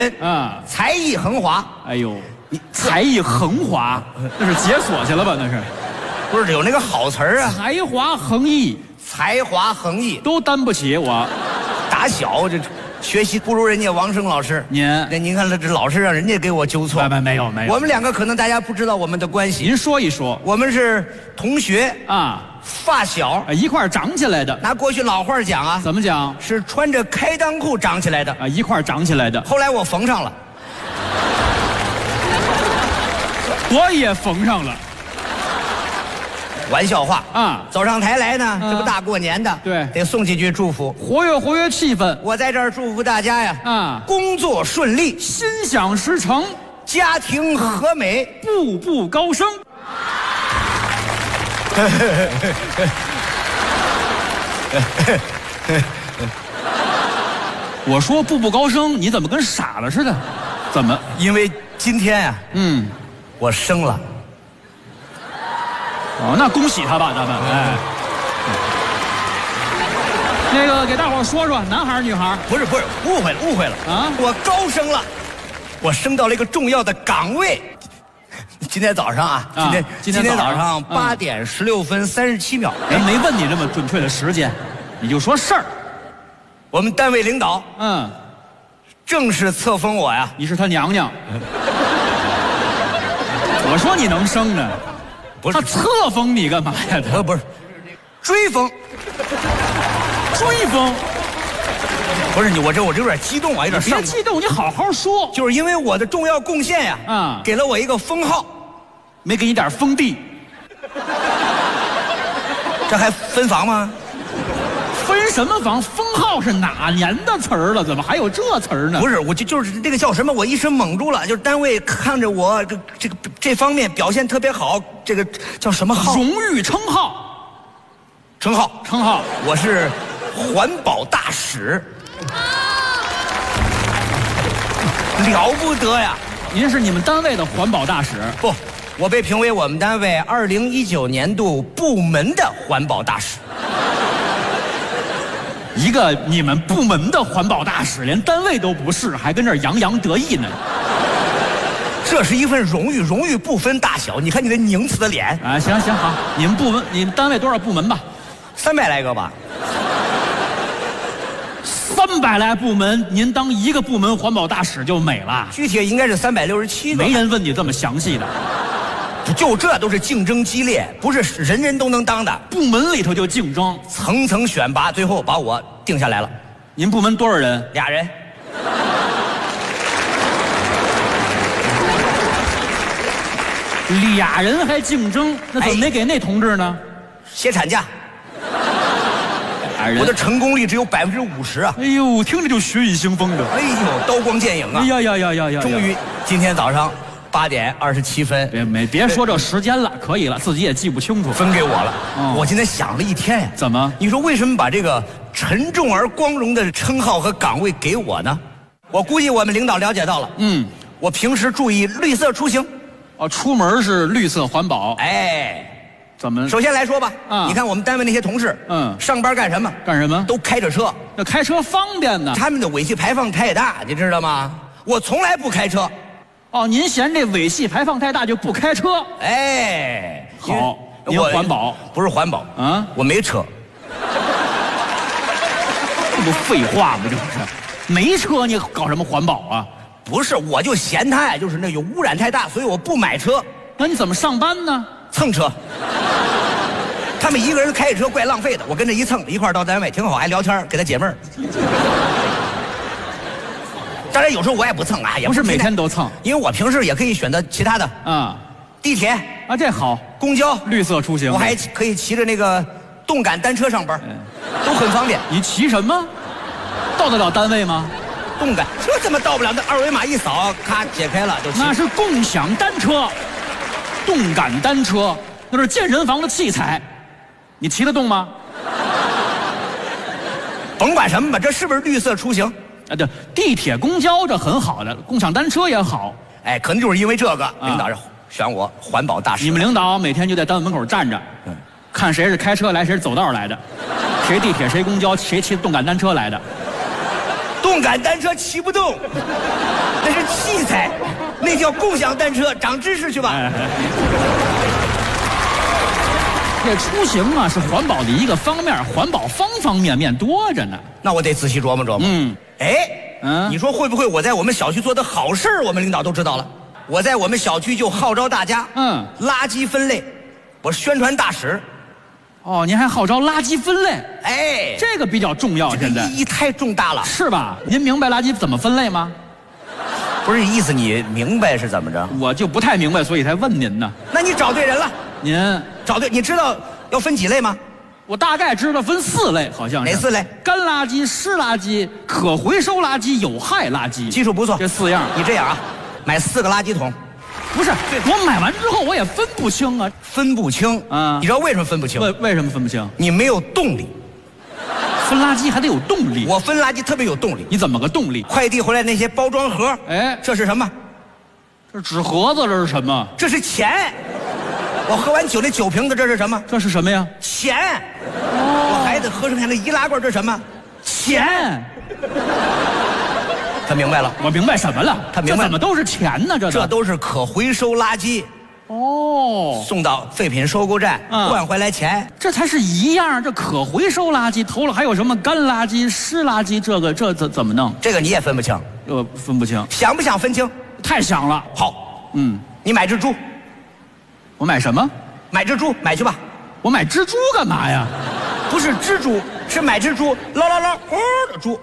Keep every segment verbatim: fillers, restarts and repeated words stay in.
啊， 才艺横滑。 哎呦，你才艺横滑，那是解锁去了吧？那是， 不是有那个好词儿啊？ 才华横溢， 才华横溢都担不起我。 打小这学习不如人家王声老师。 您， 那您看，这老是让人家给我纠错。 没没有没有， 我们两个可能大家不知道我们的关系。 您说一说。 我们是同学啊， 发小， 一块儿长起来的。 拿过去老话讲啊， 怎么讲？ 是穿着开裆裤长起来的啊，一块儿长起来的。 后来我缝上了， 我也缝上了。 玩笑话啊， 走上台来呢， 啊、 这不大过年的， 对， 得送几句祝福， 活跃活跃气氛。 我在这儿祝福大家呀， 啊， 工作顺利， 心想事成， 家庭和美， 步步高升。我说步步高升，你怎么跟傻了似的？怎么？ 因为今天啊， 嗯， 我生了。 哦，那恭喜他吧，咱们哎。那个给大伙说说，男孩女孩？ 不是不是，误会了误会了啊！我高升了，我升到了一个重要的岗位。今天早上啊，今天、啊、今天早上八点十六分三十七秒， 人没问你这么准确的时间，你就说事儿。 我们单位领导嗯， 正式册封我呀， 你是他娘娘。我说你能升呢？ 不是他册封你干嘛呀？ 他不是追封， 追封。 不是你，我这我这有点激动啊，有点上。 别激动，你好好说。 就是因为我的重要贡献呀，啊、嗯，给了我一个封号， 没给你点封地。 这还分房吗？ 分什么房？封号是哪年的词儿了？怎么还有这词儿呢？ 不是，我就就是这个叫什么？我一时懵住了。就是单位看着我这这个这方面表现特别好，这个叫什么号？ 荣誉称号。 称号， 称号。 我是环保大使。了不得呀！ 您是你们单位的环保大使？ 不，我被评为我们单位二零一九年度部门的环保大使。 一个你们部门的环保大使，连单位都不是，还跟这儿洋洋得意呢。 这是一份荣誉，荣誉不分大小。你看你那拧死的脸啊！行行好，你们部门，你们单位多少部门吧？ 三百来个吧。 三百来部门，您当一个部门环保大使就美了。 具体应该是三百六十七个。 没人问你这么详细的。 就这都是竞争激烈，不是人人都能当的。 部门里头就竞争， 层层选拔，最后把我定下来了。 您部门多少人？ 俩人。 俩人还竞争，那怎么没给那同志呢？ 歇产假。我的成功率只有百分之五十啊！ 哎呦，听着就血雨腥风的。 哎呦，刀光剑影啊！ 哎呀呀呀呀呀！ 终于今天早上八点二十七分， 别没别说这时间了，可以了，自己也记不清楚。 分给我了，嗯、我今天想了一天呀。 怎么？ 你说为什么把这个沉重而光荣的称号和岗位给我呢？我估计我们领导了解到了。嗯，我平时注意绿色出行。 哦，出门是绿色环保。 哎。 怎么？ 首先来说吧，啊，你看我们单位那些同事， 嗯， 上班干什么？ 干什么？ 都开着车。 那开车方便呢？ 他们的尾气排放太大，你知道吗？我从来不开车。 哦，您嫌这尾气排放太大就不开车？ 哎， 好，您环保不是环保啊？我没车。 这不废话吗？这不是，没车你搞什么环保啊？ 不是，我就嫌它呀，就是那有污染太大，所以我不买车。 那你怎么上班呢？ 蹭车。他们一个人开着车怪浪费的，我跟着一蹭，一块儿到单位挺好，还聊天给他解闷儿。当然有时候我也不蹭啊，也不是每天都蹭， 因为我平时也可以选择其他的啊，地铁啊，这好， 公交， 绿色出行， 我还可以骑着那个动感单车上班，嗯、都很方便。 你骑什么？到得了单位吗？ 动感，这怎么到不了？那二维码一扫，咔解开了就骑。 那是共享单车，动感单车那是健身房的器材。你骑得动吗？ 甭管什么吧，这是不是绿色出行？ 啊，对，地铁、公交这很好的，共享单车也好。 哎，可能就是因为这个，领导选我环保大使。 你们领导每天就在单位门口站着，嗯、看谁是开车来，谁是走道来的，谁地铁，谁公交，谁骑动感单车来的。 动感单车骑不动。 那是器材，那叫共享单车，长知识去吧。哎哎这出行啊是环保的一个方面，环保方方面面多着呢。 那我得仔细琢磨琢磨。嗯，哎，嗯，你说会不会我在我们小区做的好事我们领导都知道了？我在我们小区就号召大家，嗯，垃圾分类，我宣传大使。 哦，您还号召垃圾分类？ 哎， 这个比较重要，现在意义太重大了， 是吧？您明白垃圾怎么分类吗？ 不是意思，你明白是怎么着？ 我就不太明白，所以才问您呢。 那你找对人了。 您找对，你知道要分几类吗？ 我大概知道分四类，好像是。 哪四类？ 干垃圾、湿垃圾、可回收垃圾、有害垃圾。 技术不错， 这四样。 你这样啊，买四个垃圾桶。 不是，我买完之后我也分不清啊， 分不清啊！你知道为什么分不清？ 为为什么分不清？ 你没有动力。 分垃圾还得有动力。 我分垃圾特别有动力。 你怎么个动力？ 快递回来那些包装盒，哎，这是什么？ 这是纸盒子，这是什么？ 这是钱。我喝完酒那酒瓶子，这是什么？ 这是什么呀？ 钱。哦。我孩子喝剩下那易拉罐，这是什么？钱。他明白了。 我明白什么了？ 他明白。 这怎么都是钱呢？这这都是可回收垃圾。哦。送到废品收购站，换回来钱。 这才是一样。这可回收垃圾头了还有什么干垃圾、湿垃圾？这个这怎怎么弄？ 这个你也分不清。 呃，分不清。 想不想分清？ 太想了。 好。嗯。你买只猪。 我买什么？ 买只猪，买去吧。 我买只猪干嘛呀？ 不是蜘蛛，是买只猪，捞捞捞，呼的猪。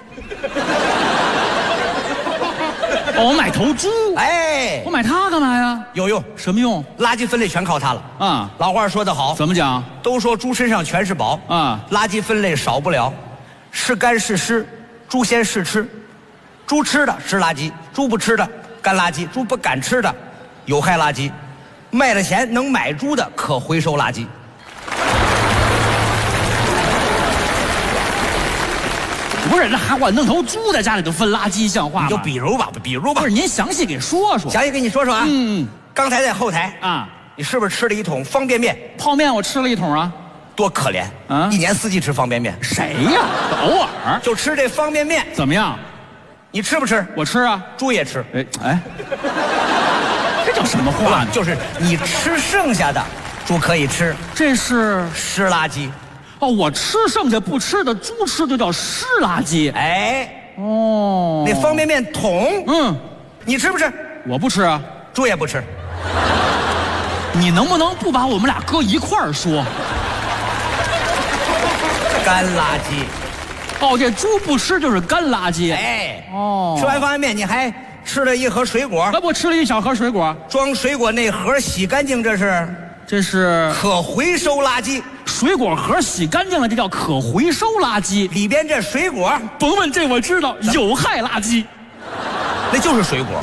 哦，我买头猪。 哎， 我买它干嘛呀？ 有用。 什么用？ 垃圾分类全靠它了。啊，老话说得好。 怎么讲？ 都说猪身上全是宝。啊，垃圾分类少不了，是干是湿，猪先试吃。猪吃的湿垃圾，猪不吃的干垃圾，猪不敢吃的有害垃圾。卖了钱能买猪的可回收垃圾。 不是，那还我弄头猪在家里头分垃圾，像话吗？ 你就比如吧，比如吧。 不是，您详细给说说。 详细给你说说啊。嗯。刚才在后台啊，你是不是吃了一桶方便面？ 泡面我吃了一桶啊。 多可怜啊！一年四季吃方便面。 谁呀？偶尔就吃这方便面。 怎么样？ 你吃不吃？ 我吃啊。 猪也吃。 哎哎。这叫什么话呢？ 就是你吃剩下的，猪可以吃。 这是湿垃圾。 哦，我吃剩下不吃的，猪吃就叫湿垃圾。 哎，哦，那方便面桶，嗯，你吃不吃？ 我不吃啊， 猪也不吃。 你能不能不把我们俩搁一块儿说？ 干垃圾。 哦，这猪不吃就是干垃圾。 哎，哦，吃完方便面你还吃了一盒水果。 那不吃了一小盒水果， 装水果那盒洗干净，这是这是可回收垃圾。 水果盒洗干净了，这叫可回收垃圾。 里边这水果， 甭问，这我知道，有害垃圾。 那就是水果。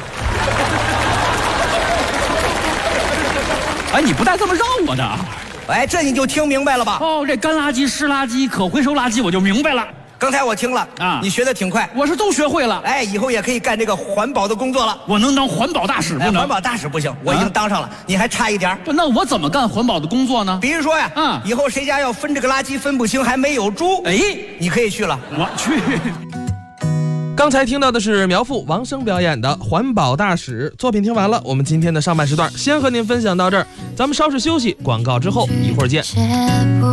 哎，你不带这么绕我的。 哎，这你就听明白了吧？ 哦，这干垃圾、湿垃圾、可回收垃圾，我就明白了。 刚才我听了啊，你学得挺快， 我是都学会了。 哎，以后也可以干这个环保的工作了。 我能当环保大使不能？ 环保大使不行，我已经当上了，你还差一点。 不，那我怎么干环保的工作呢？ 比如说呀，嗯，以后谁家要分这个垃圾分不清，还没有猪，哎，你可以去了。 我去。 刚才听到的是苗阜、王声表演的《环保大使》作品。听完了，我们今天的上半时段先和您分享到这儿，咱们稍事休息，广告之后一会儿见。